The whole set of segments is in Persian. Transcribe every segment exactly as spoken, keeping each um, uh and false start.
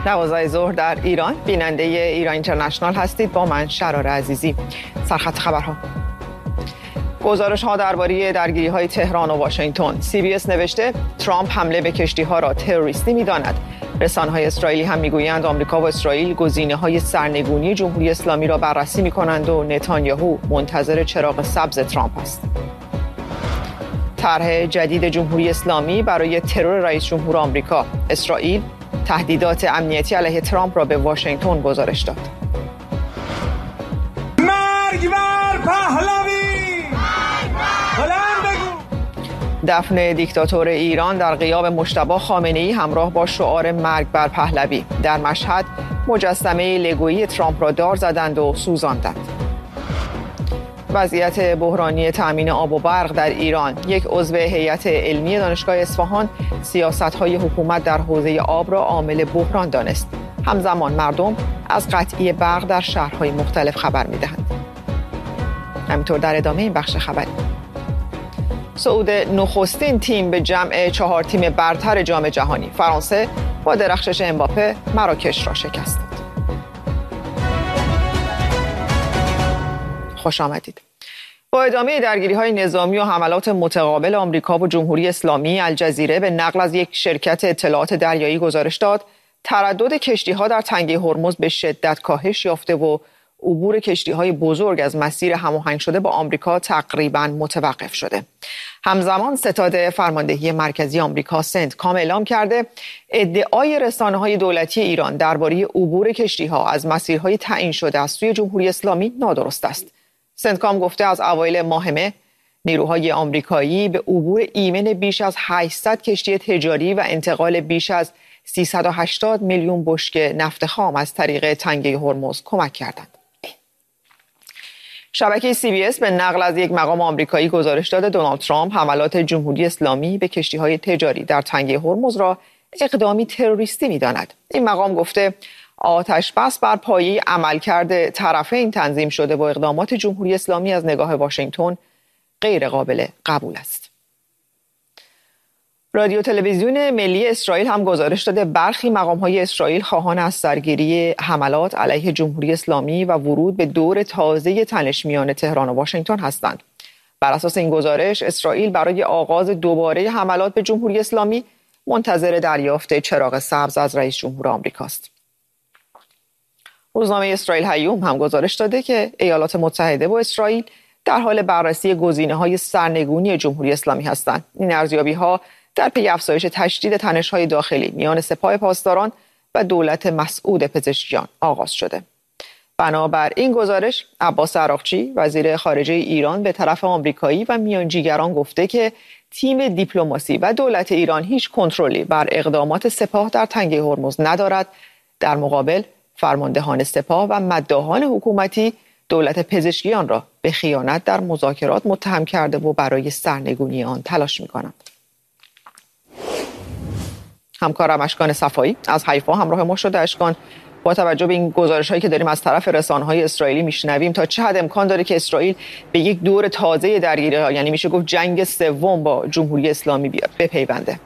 دوازده ظهر در ایران بیننده ایران اینترنشنال هستید. با من شرار عزیزی. سرخط خبرها. گزارش ها درباره درگیری های تهران و واشنگتن. سی بی اس نوشته ترامپ حمله به کشتی ها را تروریستی می‌داند. رسانه های اسرائیلی هم میگویند آمریکا و اسرائیل گزینه های سرنگونی جمهوری اسلامی را بررسی می‌کنند و نتانیاهو منتظر چراغ سبز ترامپ است. طرح جدید جمهوری اسلامی برای ترور رئیس جمهور آمریکا. اسرائیل تهدیدات امنیتی علیه ترامپ را به واشنگتن گزارش داد. مرگ بر پهلوی! بلند بگو! دفن دیکتاتور ایران در غیاب مجتبی خامنه‌ای همراه با شعار مرگ بر پهلوی. در مشهد مجسمه لگویی ترامپ را دار زدند و سوزاندند. وضعیت بحرانی تامین آب و برق در ایران. یک عضو هیئت علمی دانشگاه اصفهان سیاست‌های حکومت در حوزه آب را عامل بحران دانست. همزمان مردم از قطعی برق در شهرهای مختلف خبر می‌دهند. همینطور در ادامه این بخش خبری، صعود نخستین تیم به جمع چهار تیم برتر جام جهانی. فرانسه با درخشش امباپه مراکش را شکست داد. خوش آمدید. با ادامه درگیری‌های نظامی و حملات متقابل آمریکا و جمهوری اسلامی، الجزیره به نقل از یک شرکت اطلاعات دریایی گزارش داد تردد کشتی‌ها در تنگه هرمز به شدت کاهش یافته و عبور کشتی‌های بزرگ از مسیر هماهنگ شده با آمریکا تقریباً متوقف شده. همزمان ستاد فرماندهی مرکزی آمریکا سنتکام اعلام کرده ادعای رسانه‌های دولتی ایران درباره عبور کشتی‌ها از مسیرهای تعیین شده از سوی جمهوری اسلامی نادرست است. سنتکام گفته از اوایل ماه مه نیروهای آمریکایی به عبور ایمن بیش از هشتصد کشتی تجاری و انتقال بیش از سیصد و هشتاد میلیون بشکه نفت خام از طریق تنگه هرمز کمک کردند. شبکه سی بی اس به نقل از یک مقام آمریکایی گزارش داده دونالد ترامپ حملات جمهوری اسلامی به کشتی‌های تجاری در تنگه هرمز را اقدامی تروریستی می‌داند. این مقام گفته آتش بس بر پایه عملکرد طرفین تنظیم شده و اقدامات جمهوری اسلامی از نگاه واشنگتن غیر قابل قبول است. رادیو تلویزیون ملی اسرائیل هم گزارش داده برخی مقام‌های اسرائیل خواهان از سرگیری حملات علیه جمهوری اسلامی و ورود به دور تازه تنش میان تهران و واشنگتن هستند. بر اساس این گزارش اسرائیل برای آغاز دوباره حملات به جمهوری اسلامی منتظر دریافت چراغ سبز از رئیس جمهور آمریکاست. روزنامه اسرائیل هیوم هم گزارش داده که ایالات متحده و اسرائیل در حال بررسی گزینه‌های سرنگونی جمهوری اسلامی هستند. این ارزیابی‌ها در پی افزایش تشدید تنش‌های داخلی میان سپاه پاسداران و دولت مسعود پزشکیان آغاز شده. بنابر این گزارش عباس عراقچی وزیر خارجه ایران به طرف آمریکایی و میانجیگران گفته که تیم دیپلماسی و دولت ایران هیچ کنترلی بر اقدامات سپاه در تنگه هرمز ندارد. در مقابل فرماندهان سپاه و مداحان حکومتی دولت پزشکیان را به خیانت در مذاکرات متهم کرده و برای سرنگونی آن تلاش می‌کنند. همکارم اشکان صفایی از حیفا همراه ما شده. اشکان، با توجه به این گزارش‌هایی که داریم از طرف رسانه‌های اسرائیلی میشنویم، تا چه حد امکان داره که اسرائیل به یک دور تازه درگیری‌ها، یعنی میشه گفت جنگ سوم با جمهوری اسلامی بیاد بپیونده؟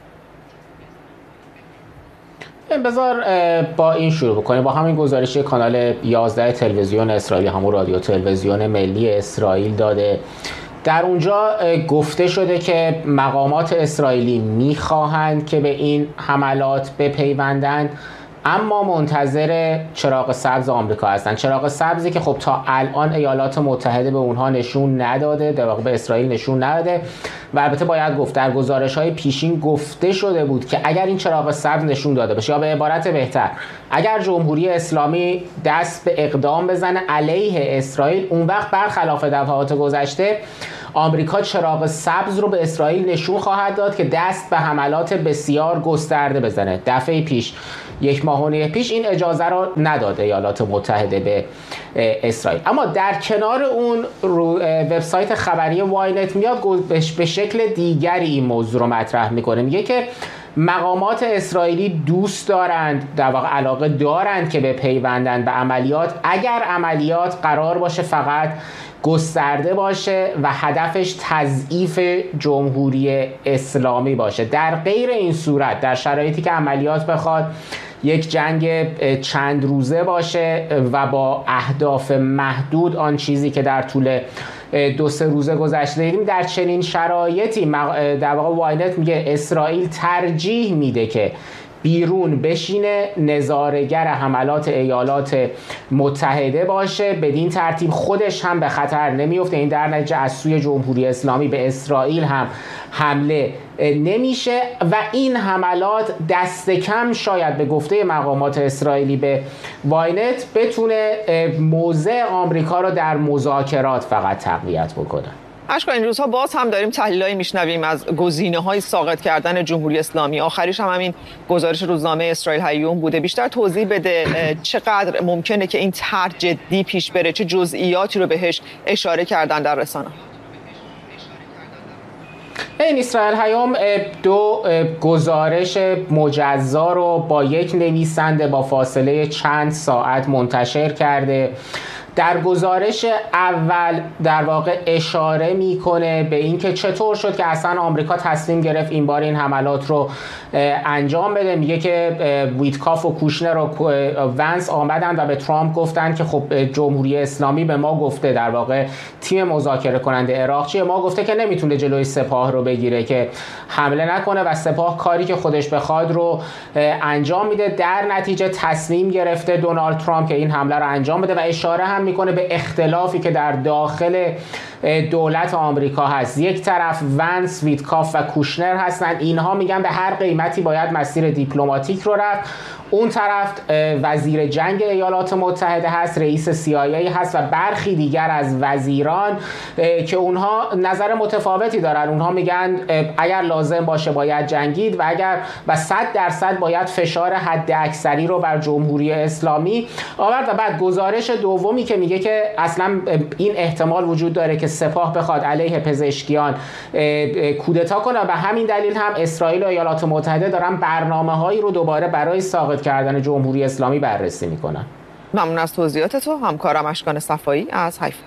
بذار با این شروع بکنیم، با همین گزارش کانال یازده تلویزیون اسرائیلی، همون رادیو تلویزیون ملی اسرائیل داده. در اونجا گفته شده که مقامات اسرائیلی میخواهند که به این حملات بپیوندند، اما منتظر چراغ سبز آمریکا هستند. چراغ سبزی که خب تا الان ایالات متحده به اونها نشون نداده، در واقع به اسرائیل نشون نداده. و البته باید گفت در گزارش‌های پیشین گفته شده بود که اگر این چراغ سبز نشون داده بشه، یا به عبارت بهتر اگر جمهوری اسلامی دست به اقدام بزنه علیه اسرائیل، اون وقت برخلاف دفعات گذشته آمریکا چراغ سبز رو به اسرائیل نشون خواهد داد که دست به حملات بسیار گسترده بزنه. دفعه پیش، یک ماه و نیم پیش، این اجازه رو نداده ایالات متحده به اسرائیل. اما در کنار اون وبسایت خبری واینت میاد به شکل دیگری این موضوع رو مطرح میکنه. میگه که مقامات اسرائیلی دوست دارند، در واقع علاقه دارند که به پیوندن به عملیات، اگر عملیات قرار باشه فقط گسترده باشه و هدفش تضعیف جمهوری اسلامی باشه. در غیر این صورت، در شرایطی که عملیات بخواد یک جنگ چند روزه باشه و با اهداف محدود، آن چیزی که در طول دو سه روزه گذشته دیدیم. در چنین شرایطی در واقع واینت میگه اسرائیل ترجیح میده که بیرون بشینه، نظاره‌گر حملات ایالات متحده باشه، بدین ترتیب خودش هم به خطر نمیفته. این در نتیجه از سوی جمهوری اسلامی به اسرائیل هم حمله نمیشه و این حملات دست کم شاید به گفته مقامات اسرائیلی به واینت بتونه موضع آمریکا رو در مذاکرات فقط تقویت بکنه. اشکان، این روزها باز هم داریم تحلیلایی میشنویم از گزینه‌های ساقط کردن جمهوری اسلامی. آخریش هم همین گزارش روزنامه اسرائیل هیوم بوده. بیشتر توضیح بده چقدر ممکنه که این طرح جدی پیش بره، چه جزئیاتی رو بهش اشاره کردن در رسانه؟ این اسرائیل هیوم دو گزارش مجزا رو با یک نویسنده با فاصله چند ساعت منتشر کرده. در گزارش اول در واقع اشاره میکنه به اینکه چطور شد که اصلا آمریکا تصمیم گرفت این بار این حملات رو انجام بده. میگه که ویتکاف و کوشنر و ونس آمدن و به ترامپ گفتن که خب جمهوری اسلامی به ما گفته، در واقع تیم مذاکره کننده عراقچی ما گفته که نمیتونه جلوی سپاه رو بگیره که حمله نکنه و سپاه کاری که خودش بخواد رو انجام میده. در نتیجه تصمیم گرفته دونالد ترامپ که این حمله رو انجام بده و اشاره هم میکنه به اختلافی که در داخل دولت آمریکا هست. یک طرف ونس، ویتکاف و کوشنر هستن، اینها میگن به هر قیمتی باید مسیر دیپلماتیک رو رفت. اون طرف وزیر جنگ ایالات متحده هست، رئیس سی آی ای هست و برخی دیگر از وزیران که اونها نظر متفاوتی دارن. اونها میگن اگر لازم باشه باید جنگید و اگر و صد درصد باید فشار حد اکثری رو بر جمهوری اسلامی آورد. و بعد گزارش دومی که میگه که اصلا این احتمال وجود داره که سپاه بخواد علیه پزشکیان کودتا کنه. به همین دلیل هم اسرائیل و ایالات متحده دارن برنامه‌هایی رو دوباره برای ساقط کردن جمهوری اسلامی بررسی میکنن. ممنون از توضیحات تو همکارم اشکان صفایی از حیفا.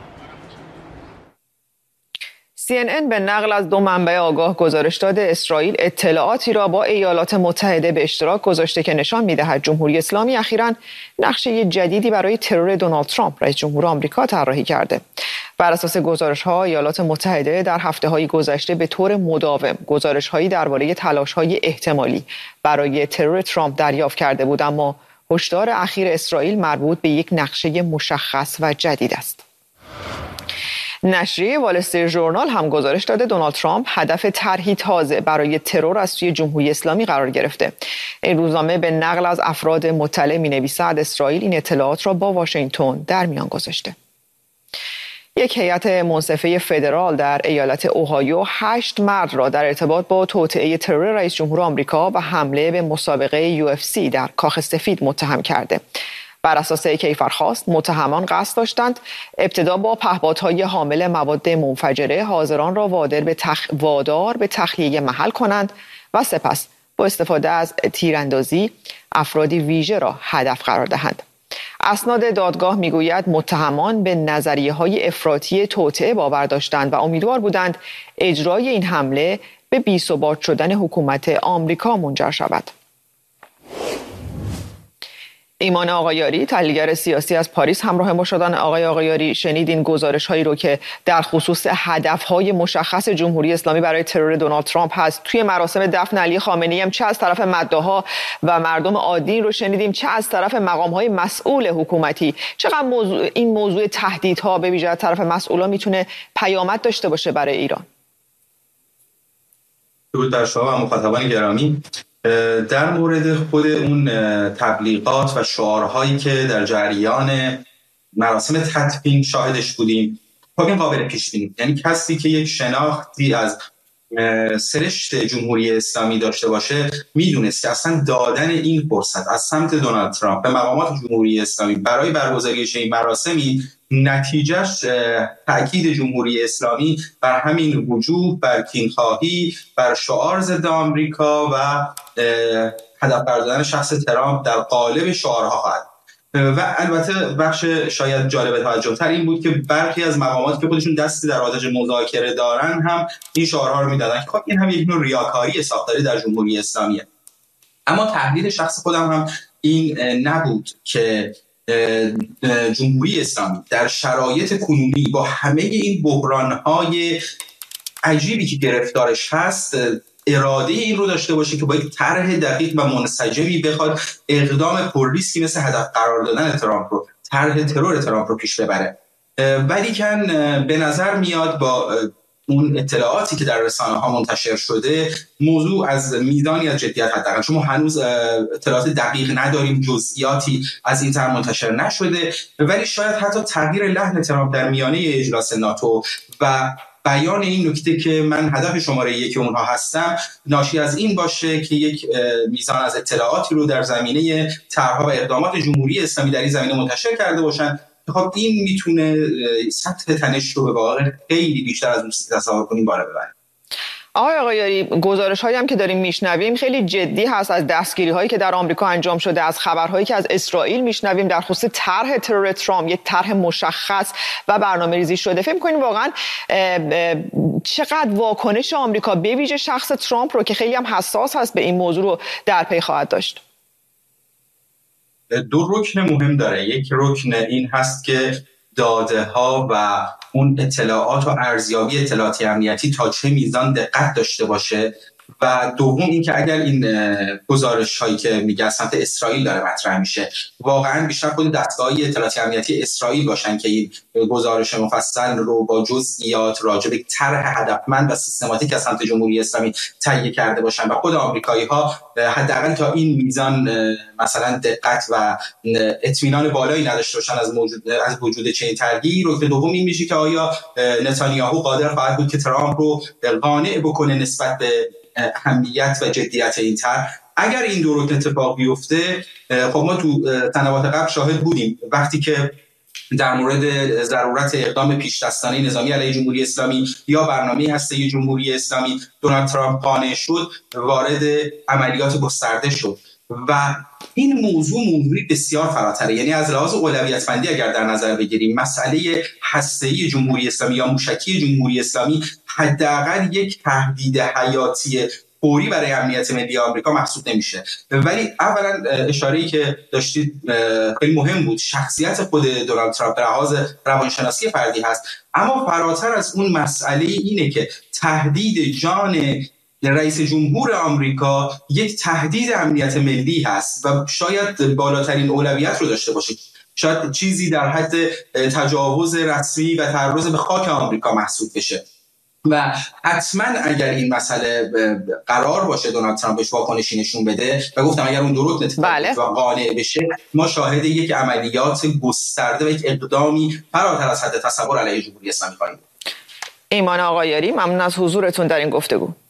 سی ان ان به نقل از دو منبع آگاه گزارش داده اسرائیل اطلاعاتی را با ایالات متحده به اشتراک گذاشته که نشان می‌دهد جمهوری اسلامی اخیراً نقشه جدیدی برای ترور دونالد ترامپ رئیس جمهور آمریکا طراحی کرده. بر اساس گزارش‌ها ایالات متحده در هفته‌های گذشته به طور مداوم گزارش‌هایی درباره تلاش‌های احتمالی برای ترور ترامپ دریافت کرده بود، اما هشدار اخیر اسرائیل مربوط به یک نقشه مشخص و جدید است. نشریه وال استریت ژورنال هم گزارش داده دونالد ترامپ هدف طرحی تازه برای ترور از سوی جمهوری اسلامی قرار گرفته. این روزنامه به نقل از افراد مطلع می‌نویسد اسرائیل این اطلاعات را با واشنگتن در میان گذاشته. یک هیئت منصفه فدرال در ایالت اوهایو هشت مرد را در ارتباط با توطئه ترور رئیس جمهور آمریکا و حمله به مسابقه یو اف سی در کاخ سفید متهم کرده. بر اساس کیفرخواست متهمان قصد داشتند ابتدا با پهپادهای حامل مواد منفجره حاضران را وادار به تخ... وادار به تخلیه محل کنند و سپس با استفاده از تیراندازی افرادی ویژه را هدف قرار دهند. اسناد دادگاه میگوید متهمان به نظریه‌های افراطی توطئه باور داشتند و امیدوار بودند اجرای این حمله به بی‌ثبات شدن حکومت آمریکا منجر شود. ایمان آقایاری تحلیلگر سیاسی از پاریس همراه ما شدن. آقای آقایاری، شنیدین گزارش هایی رو که در خصوص هدف های مشخص جمهوری اسلامی برای ترور دونالد ترامپ هست. توی مراسم دفن علی خامنه‌ای هم چه از طرف مداحا و مردم عادی رو شنیدیم، چه از طرف مقام های مسئول حکومتی. چقدر موضوع این موضوع تهدیدها به ویژه از طرف مسئولان میتونه پیامد داشته باشه برای ایران؟ درود بر شما و مخاطبان گرامی. در مورد خود اون تبلیغات و شعارهایی که در جریان مراسم تدفین شاهدش بودیم، خب این قابل پیش بینی، یعنی کسی که یک شناختی از سرشت جمهوری اسلامی داشته باشه میدونست که اصلا دادن این فرصت از سمت دونالد ترامپ به مقامات جمهوری اسلامی برای برگزاری این مراسمی نتیجهش تأکید جمهوری اسلامی بر همین وجوه، بر کینخواهی، بر شعار ضد آمریکا و هدف قرار دادن شخص ترامپ در قالب شعارها خواهد. و البته بخش شاید جالب توجه تر این بود که برخی از مقامات که خودشون دستی در آتش مذاکره دارن هم این شعارها رو میدادن که خب این هم یک نوع ریاکاری ساختاری در جمهوری اسلامیه. اما تحلیل شخص خودم هم این نبود که جمهوری اسلامی در شرایط کنونی با همه این بحران‌های عجیبی که گرفتارش هست اراده این رو داشته باشه که با یک طرح دقیق و منسجمی بخواد اقدام پرریسکی مثل هدف قرار دادن ترامپ رو، طرح ترور ترامپ رو پیش ببره. ولیکن به نظر میاد با اون اطلاعاتی که در رسانه‌ها منتشر شده موضوع از میزانی از جدیت حداقل، چون ما هنوز اطلاعات دقیق نداریم، جزئیاتی از این طرح منتشر نشده، ولی شاید حتی تغییر لحن ترامپ در میانه اجلاس ناتو و بیان این نکته که من هدف شماره یک اونها هستم ناشی از این باشه که یک میزان از اطلاعاتی رو در زمینه طرح‌ها و اقدامات جمهوری اسلامی در این زمینه منتشر کرده باشن. خب این میتونه سطح تنش رو به واقع خیلی بیشتر از اون تصور کنیم بالا ببره. آقای آقایاری، گزارش هایی هم که داریم میشنویم خیلی جدی هست از دستگیری هایی که در آمریکا انجام شده، از خبرهایی که از اسرائیل میشنویم در خصوص طرح ترور ترامپ، یک طرح مشخص و برنامه‌ریزی شده. فکر می‌کنید واقعا چقدر واکنش آمریکا به ویژه شخص ترامپ رو که خیلی هم حساس هست به این موضوع رو در پی خواهد داشت؟ دو رکن مهم داره. یک رکن این هست که داده ها و اون اطلاعات و ارزیابی اطلاعاتی امنیتی تا چه میزان دقت داشته باشه، و دوم این که اگر این گزارش هایی که میگه سمت اسرائیل داره مطرح میشه واقعا بیشتر خود دستگاه‌های اطلاعاتی امنیتی اسرائیل باشن که این گزارش مفصل رو با جزئیات راجع به طرح هدفمند و سیستماتیک از سمت جمهوری اسلامی تهیه کرده باشن و خود آمریکایی‌ها حداقل تا این میزان مثلا دقت و اطمینان بالایی نداشته باشن از موجود از وجود چنین طرحی. رکن دوم این میشه که آیا نتانیاهو قادر خواهد بود که ترامپ رو قانع بکنه نسبت به اهمیت و جدیت این طرح. اگر این دو رکن اتفاق بیفته، خب ما تو سنوات قبل شاهد بودیم وقتی که در مورد ضرورت اقدام پیش‌دستانه نظامی علیه جمهوری اسلامی یا برنامه هسته‌ای جمهوری اسلامی دونالد ترامپ قانع شد، وارد عملیات گسترده شد و این موضوع موضوعی بسیار فراتره. یعنی از لحاظ اولویت‌بندی اگر در نظر بگیریم مسئله هسته‌ای جمهوری اسلامی یا موشکی جمهوری اسلامی حداقل یک تهدید حیاتی فوری برای امنیت ملی آمریکا محسوب نمیشه. ولی اولا اشاره‌ای که داشتید خیلی مهم بود، شخصیت خود دونالد ترامپ به لحاظ روانشناسی فردی هست، اما فراتر از اون مسئله اینه که تهدید جان رئیس جمهور آمریکا یک تهدید امنیت ملی هست و شاید بالاترین اولویت رو داشته باشه، شاید چیزی در حد تجاوز رسمی و تعرض به خاک آمریکا محسوب بشه و حتما اگر این مسئله قرار باشه دونالد ترامپ بهش واکنشی نشون بده و گفتم اگر اون درست اتفاق بله. و قانع بشه، ما شاهد یک عملیات گسترده و یک اقدامی فراتر از حد تصور علیه جمهوری اسلامی خواهیم بود. ایمان آقایاری، ممنون از حضورتون در این گفتگو.